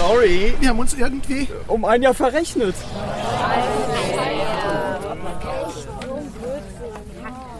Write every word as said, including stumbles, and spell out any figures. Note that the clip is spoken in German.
sorry. Wir haben uns irgendwie um ein Jahr verrechnet.